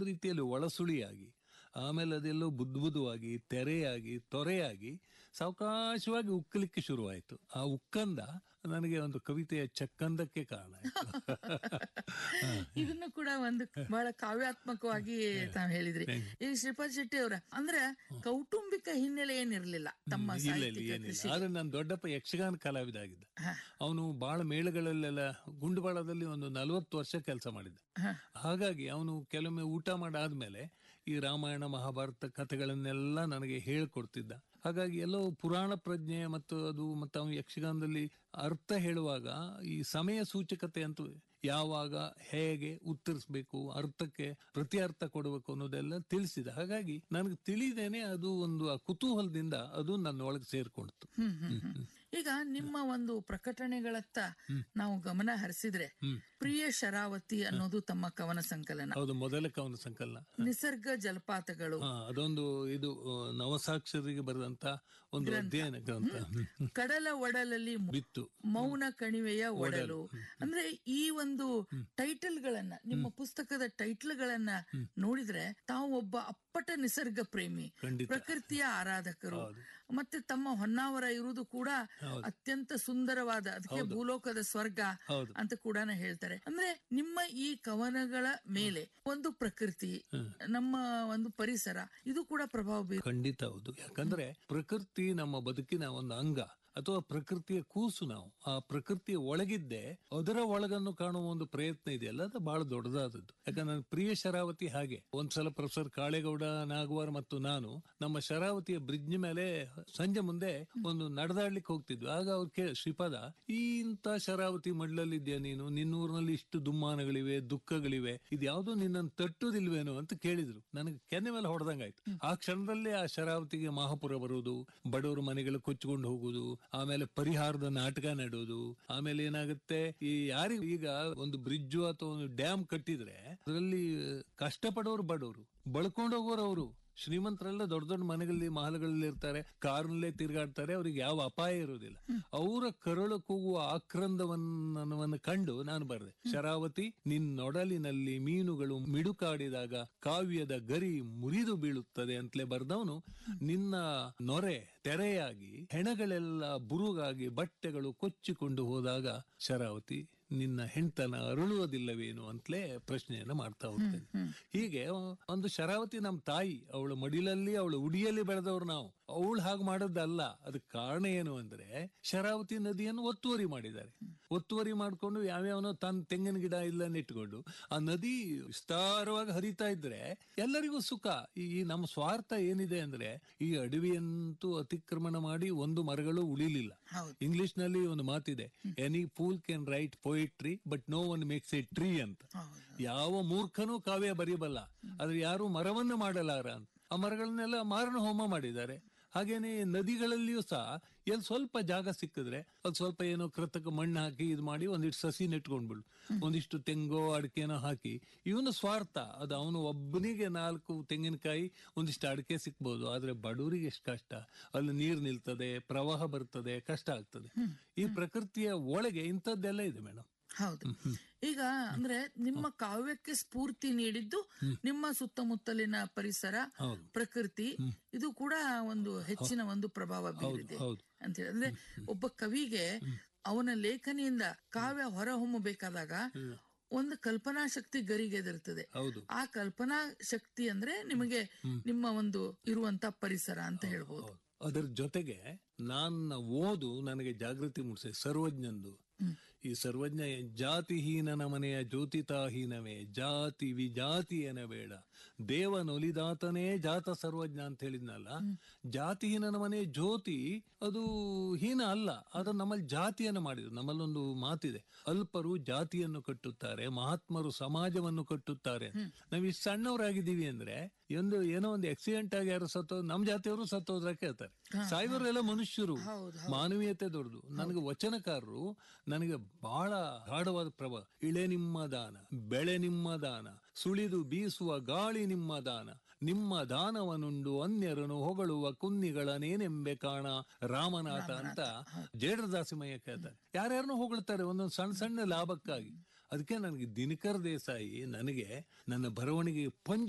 ಒಂದು ರೀತಿಯಲ್ಲಿ ಒಳಸುಳಿಯಾಗಿ, ಆಮೇಲೆ ಅದೆಲ್ಲೋ ಬುದ್ಧವಾಗಿ, ತೆರೆಯಾಗಿ, ತೊರೆಯಾಗಿ ಸಾವಕಾಶವಾಗಿ ಉಕ್ಕಲಿಕ್ಕೆ ಶುರುವಾಯಿತು. ಆ ಉಕ್ಕಂದ ನನಗೆ ಒಂದು ಕವಿತೆಯ ಚಕ್ಕಂದಕ್ಕೆ ಕಾರಣ ಆಯ್ತು. ಇದನ್ನು ಕೂಡ ಒಂದು ಬಹಳ ಕಾವ್ಯಾತ್ಮಕವಾಗಿ ತಾವು ಹೇಳಿದ್ರಿ. ಈ ಶ್ರೀಪಾದ್ ಶೆಟ್ಟಿ ಅವರ ಅಂದ್ರೆ ಕೌಟುಂಬಿಕ ಹಿನ್ನೆಲೆ ಏನಿರ್ಲಿಲ್ಲ ತಮ್ಮ ಸಾಹಿತ್ಯಿಕ ಕೃಷಿ. ಆದ್ರೆ ನನ್ನ ದೊಡ್ಡಪ್ಪ ಯಕ್ಷಗಾನ ಕಲಾವಿದ ಆಗಿದ್ದ. ಅವನು ಬಹಳ ಮೇಳಗಳಲ್ಲೆಲ್ಲ ಗುಂಡುಬಾಳದಲ್ಲಿ ಒಂದು 40 ವರ್ಷ ಕೆಲಸ ಮಾಡಿದ್ದ. ಹಾಗಾಗಿ ಅವನು ಕೆಲವೊಮ್ಮೆ ಊಟ ಮಾಡಾದ್ಮೇಲೆ ಈ ರಾಮಾಯಣ ಮಹಾಭಾರತ ಕಥೆಗಳನ್ನೆಲ್ಲ ನನಗೆ ಹೇಳ್ಕೊಡ್ತಿದ್ದ. ಹಾಗಾಗಿ ಎಲ್ಲೋ ಪುರಾಣ ಪ್ರಜ್ಞೆ ಮತ್ತು ಅವನು ಯಕ್ಷಗಾನದಲ್ಲಿ ಅರ್ಥ ಹೇಳುವಾಗ ಈ ಸಮಯ ಸೂಚಕತೆ ಅಂತೂ ಯಾವಾಗ ಹೇಗೆ ಉತ್ತರಿಸಬೇಕು, ಅರ್ಥಕ್ಕೆ ಪ್ರತಿ ಅರ್ಥ ಕೊಡಬೇಕು ಅನ್ನೋದೆಲ್ಲ ತಿಳಿಸಿದ. ಹಾಗಾಗಿ ನನಗೆ ತಿಳಿದೇನೆ ಅದು ಒಂದು ಕುತೂಹಲದಿಂದ ಅದು ನನ್ನ ಒಳಗೆ ಸೇರ್ಕೊಳ್ತು. ಈಗ ನಿಮ್ಮ ಒಂದು ಪ್ರಕಟಣೆಗಳತ್ತ ನಾವು ಗಮನ ಹರಿಸಿದ್ರೆ, ಪ್ರಿಯ ಶರಾವತಿ ಅನ್ನೋದು ತಮ್ಮ ಕವನ ಸಂಕಲನ. ಹೌದು, ಮೊದಲ ಕವನ ಸಂಕಲನ. ನಿಸರ್ಗ ಜಲಪಾತಗಳು ಅದೊಂದು ಇದು ನವಸಾಕ್ಷರಿಗೆ ಬರೆದಂತ ಒಂದು ಅಧ್ಯಯನ ಗ್ರಂಥ. ಕಡಲ ಒಡಲಲ್ಲಿ ಬಿತ್ತು ಮೌನ ಕಣಿವೆಯ ಒಡಲು. ಅಂದ್ರೆ ಈ ಒಂದು ಟೈಟಲ್ ಗಳನ್ನ, ನಿಮ್ಮ ಪುಸ್ತಕದ ಟೈಟಲ್ ಗಳನ್ನ ನೋಡಿದ್ರೆ ತಾವು ಒಬ್ಬ ಅಪ್ಪಟ ನಿಸರ್ಗ ಪ್ರೇಮಿ, ಪ್ರಕೃತಿಯ ಆರಾಧಕರು. ಮತ್ತೆ ತಮ್ಮ ಹೊನ್ನಾವರ ಇರುವುದು ಕೂಡ ಅತ್ಯಂತ ಸುಂದರವಾದ, ಅದಕ್ಕೆ ಭೂಲೋಕದ ಸ್ವರ್ಗ ಅಂತ ಕೂಡ ಹೇಳ್ತಾರೆ. ಅಂದ್ರೆ ನಿಮ್ಮ ಈ ಕವನಗಳ ಮೇಲೆ ಒಂದು ಪ್ರಕೃತಿ, ನಮ್ಮ ಒಂದು ಪರಿಸರ, ಇದು ಕೂಡ ಪ್ರಭಾವ ಬೀರು. ಖಂಡಿತ ಹೌದು. ಯಾಕಂದ್ರೆ ಪ್ರಕೃತಿ ನಮ್ಮ ಬದುಕಿನ ಒಂದು ಅಂಗ ಅಥವಾ ಪ್ರಕೃತಿಯ ಕೂಸು. ನಾವು ಆ ಪ್ರಕೃತಿಯ ಒಳಗಿದ್ದೆ ಅದರ ಒಳಗನ್ನು ಕಾಣುವ ಒಂದು ಪ್ರಯತ್ನ ಇದೆಯಲ್ಲ, ಅದು ಬಹಳ ದೊಡ್ಡದಾದದ್ದು. ಯಾಕಂದ್ರೆ ಪ್ರಿಯ ಶರಾವತಿ ಹಾಗೆ ಒಂದ್ಸಲ ಪ್ರೊಫೆಸರ್ ಕಾಳೇಗೌಡ ನಾಗವಾರ್ ಮತ್ತು ನಾನು ನಮ್ಮ ಶರಾವತಿಯ ಬ್ರಿಡ್ಜ್ ಮೇಲೆ ಸಂಜೆ ಮುಂದೆ ಒಂದು ನಡೆದಾಡ್ಲಿಕ್ಕೆ ಹೋಗ್ತಿದ್ವಿ. ಆಗ ಅವ್ರು ಶ್ರೀಪಾದ, ಇಂತ ಶರಾವತಿ ಮಡ್ಲಲ್ಲಿದ್ಯಾ ನೀನು, ನಿನ್ನೂರಿನಲ್ಲಿ ಇಷ್ಟು ದುಮ್ಮಾನಗಳಿವೆ, ದುಃಖಗಳಿವೆ, ಇದ್ಯಾವುದೋ ನಿನ್ನನ್ನು ತಟ್ಟುದಿಲ್ವೇನೋ ಅಂತ ಕೇಳಿದ್ರು. ನನಗೆ ಕೆನ್ನೆ ಮೇಲೆ ಹೊಡೆದಂಗಾಯ್ತು. ಆ ಕ್ಷಣದಲ್ಲೇ ಆ ಶರಾವತಿಗೆ ಮಹಾಪುರ ಬರುವುದು, ಬಡವರ ಮನೆಗಳು ಕೊಚ್ಚಿಕೊಂಡು ಹೋಗುದು, ಆಮೇಲೆ ಪರಿಹಾರದ ನಾಟಕ ನಡೆಯೋದು. ಆಮೇಲೆ ಏನಾಗುತ್ತೆ, ಈ ಯಾರಿಗೂ ಈಗ ಒಂದು ಬ್ರಿಡ್ಜ್ ಅಥವಾ ಒಂದು ಡ್ಯಾಮ್ ಕಟ್ಟಿದ್ರೆ ಅದರಲ್ಲಿ ಕಷ್ಟಪಡೋರು ಬಡವರು, ಬಳ್ಕೊಂಡು ಹೋಗೋರು ಅವರು. ಶ್ರೀಮಂತರೆಲ್ಲ ದೊಡ್ಡ ದೊಡ್ಡ ಮನೆಗಳಲ್ಲಿ ಮಹಲ್ಗಳಲ್ಲಿ ಇರ್ತಾರೆ, ಕಾರ್ನಲ್ಲೇ ತಿರುಗಾಡ್ತಾರೆ, ಅವ್ರಿಗೆ ಯಾವ ಅಪಾಯ ಇರೋದಿಲ್ಲ. ಅವರ ಕರಳು ಕೂಗುವ ಆಕ್ರಂದವನ್ನು ಕಂಡು ನಾನು ಬರೆದೆ. ಶರಾವತಿ, ನಿನ್ನೊಡಲಿನಲ್ಲಿ ಮೀನುಗಳು ಮಿಡುಕಾಡಿದಾಗ ಕಾವ್ಯದ ಗರಿ ಮುರಿದು ಬೀಳುತ್ತದೆ ಅಂತಲೇ ಬರೆದವನು, ನಿನ್ನ ನೊರೆ ತೆರೆಯಾಗಿ ಹೆಣಗಳೆಲ್ಲ ಬುರುಗಾಗಿ ಬಟ್ಟೆಗಳು ಕೊಚ್ಚಿಕೊಂಡು ಹೋದಾಗ ಶರಾವತಿ ನಿನ್ನ ಹೆಣ್ತನ ಅರಳುವುದಿಲ್ಲವೇನು ಅಂತಲೇ ಪ್ರಶ್ನೆಯನ್ನ ಮಾಡ್ತಾ ಹೋಗ್ತೇನೆ. ಹೀಗೆ ಒಂದು ಶರಾವತಿ ನಮ್ಮ ತಾಯಿ, ಅವಳ ಮಡಿಲಲ್ಲಿ ಅವಳ ಉಡಿಯಲ್ಲಿ ಬೆಳೆದವ್ರು ನಾವು. ಅವಳು ಹಾಗೆ ಮಾಡೋದಲ್ಲ. ಅದಕ್ಕೆ ಕಾರಣ ಏನು ಅಂದ್ರೆ, ಶರಾವತಿ ನದಿಯನ್ನು ಒತ್ತುವರಿ ಮಾಡಿದ್ದಾರೆ. ಒತ್ತುವರಿ ಮಾಡ್ಕೊಂಡು ಯಾವ್ಯಾವನೋ ತನ್ನ ತೆಂಗಿನ ಗಿಡ ಇಲ್ಲ ಇಟ್ಕೊಂಡು ಆ ನದಿ ವಿಸ್ತಾರವಾಗಿ ಹರಿತಾ ಇದ್ರೆ ಎಲ್ಲರಿಗೂ ಸುಖ. ಈ ನಮ್ಮ ಸ್ವಾರ್ಥ ಏನಿದೆ ಅಂದ್ರೆ, ಈ ಅಡವಿಯಂತೂ ಅತಿಕ್ರಮಣ ಮಾಡಿ ಒಂದು ಮರಗಳು ಉಳಿಲಿಲ್ಲ. ಇಂಗ್ಲಿಷ್ ನಲ್ಲಿ ಒಂದು ಮಾತಿದೆ, any pool can write poetry but no one makes A tree ಅಂತ. ಯಾವ ಮೂರ್ಖನೂ ಕಾವ್ಯ ಬರೆಯಬಲ್ಲ, ಆದ್ರೆ ಯಾರು ಮರವನ್ನು ಮಾಡಲಾರ ಅಂತ. ಆ ಮರಗಳನ್ನೆಲ್ಲ ಮಾರಣ ಹೋಮ ಮಾಡಿದ್ದಾರೆ. ಹಾಗೇನೆ ನದಿಗಳಲ್ಲಿಯೂ ಸಹ ಎಲ್ಲಿ ಸ್ವಲ್ಪ ಜಾಗ ಸಿಕ್ಕಿದ್ರೆ ಅದು ಸ್ವಲ್ಪ ಏನೋ ಕೃತಕ ಮಣ್ಣು ಹಾಕಿ ಇದು ಮಾಡಿ ಒಂದಿಷ್ಟು ಸಸಿ ನೆಟ್ಕೊಂಡ್ಬಿಡು, ಒಂದಿಷ್ಟು ತೆಂಗೋ ಅಡಿಕೆನೋ ಹಾಕಿ. ಇವನು ಸ್ವಾರ್ಥ, ಅದು ಅವನು ಒಬ್ಬನಿಗೆ 4 ತೆಂಗಿನಕಾಯಿ ಒಂದಿಷ್ಟು ಅಡಿಕೆ ಸಿಕ್ಬಹುದು. ಆದ್ರೆ ಬಡವರಿಗೆ ಎಷ್ಟು ಕಷ್ಟ, ಅಲ್ಲಿ ನೀರು ನಿಲ್ತದೆ, ಪ್ರವಾಹ ಬರ್ತದೆ, ಕಷ್ಟ ಆಗ್ತದೆ. ಈ ಪ್ರಕೃತಿಯ ಒಳಗೆ ಇಂಥದ್ದೆಲ್ಲ ಇದೆ ಮೇಡಮ್. ಹೌದು. ಈಗ ಅಂದ್ರೆ ನಿಮ್ಮ ಕಾವ್ಯಕ್ಕೆ ಸ್ಫೂರ್ತಿ ನೀಡಿದ್ದು ನಿಮ್ಮ ಸುತ್ತಮುತ್ತಲಿನ ಪರಿಸರ, ಪ್ರಕೃತಿ, ಇದು ಕೂಡ ಒಂದು ಹೆಚ್ಚಿನ ಒಂದು ಪ್ರಭಾವ ಬೀರಿದೆ ಅಂತ ಹೇಳಿ. ಅಂದ್ರೆ ಒಬ್ಬ ಕವಿಗೆ ಅವನ ಲೇಖನಿಯಿಂದ ಕಾವ್ಯ ಹೊರ ಹೊಮ್ಮಬೇಕಾದಾಗ ಒಂದು ಕಲ್ಪನಾ ಶಕ್ತಿ ಗರಿಗೆದಿರ್ತದೆ. ಆ ಕಲ್ಪನಾ ಶಕ್ತಿ ಅಂದ್ರೆ ನಿಮಗೆ ನಿಮ್ಮ ಒಂದು ಇರುವಂತ ಪರಿಸರ ಅಂತ ಹೇಳ್ಬೋದು. ಅದರ ಜೊತೆಗೆ ನನ್ನ ಓದು ನನಗೆ ಜಾಗೃತಿ ಮೂಡಿಸಿದೆ. ಸರ್ವಜ್ಞಂದು ಈ ಸರ್ವಜ್ಞ, ಜಾತಿಹೀನನ ಮನೆಯ ಜ್ಯೋತಿತಾಹೀನವೇ, ಜಾತಿ ವಿಜಾತಿಯನ ಬೇಡ, ದೇವನೊಲಿದಾತನೇ ಜಾತ ಸರ್ವಜ್ಞ ಅಂತ ಹೇಳಿದ್ನಲ್ಲ. ಜಾತಿಹೀನನ ಮನೆಯ ಜ್ಯೋತಿ ಅದು ಹೀನ ಅಲ್ಲ, ಅದನ್ನು ನಮ್ಮಲ್ಲಿ ಜಾತಿಯನ್ನು ಮಾಡಿದ್ರು. ನಮ್ಮಲ್ಲೊಂದು ಮಾತಿದೆ, ಅಲ್ಪರು ಜಾತಿಯನ್ನು ಕಟ್ಟುತ್ತಾರೆ, ಮಹಾತ್ಮರು ಸಮಾಜವನ್ನು ಕಟ್ಟುತ್ತಾರೆ. ನಾವ್ ಇಷ್ಟು ಸಣ್ಣವರಾಗಿದ್ದೀವಿ ಅಂದ್ರೆ ಏನೋ ಒಂದು ಆಕ್ಸಿಡೆಂಟ್ ಆಗಿ ಯಾರು ಸತ್ತೋದ್, ನಮ್ ಜಾತಿಯವರು ಸತ್ತೋದ್ರ ಕೇಳ್ತಾರೆ. ಸಾಯ್ವರೆಲ್ಲ ಮನುಷ್ಯರು, ಮಾನವೀಯತೆ ದೊಡ್ಡದು. ನನಗೆ ವಚನಕಾರರು ನನಗೆ ಬಹಳ ಗಾಢವಾದ ಪ್ರಭಾವ. ಇಳೆ ನಿಮ್ಮ ದಾನ, ಬೆಳೆ ನಿಮ್ಮ ದಾನ, ಸುಳಿದು ಬೀಸುವ ಗಾಳಿ ನಿಮ್ಮ ದಾನ, ನಿಮ್ಮ ದಾನವನುಂಡು ಅನ್ಯರನ್ನು ಹೊಗಳುವ ಕುನ್ನಿಗಳನೇನೆಂಬೆ ಕಾಣ ರಾಮನಾಥ ಅಂತ ಜೇಡರದಾಸಿಮಯ್ಯ ಕೇಳ್ತಾರೆ. ಯಾರ್ಯಾರನ್ನೂ ಹೊಗಳ್ತಾರೆ ಒಂದೊಂದು ಸಣ್ಣ ಸಣ್ಣ ಲಾಭಕ್ಕಾಗಿ. ಅದಕ್ಕೆ ನನಗೆ ದಿನಕರ್ ದೇಸಾಯಿ ನನಗೆ ನನ್ನ ಬರವಣಿಗೆ ಪಂಚ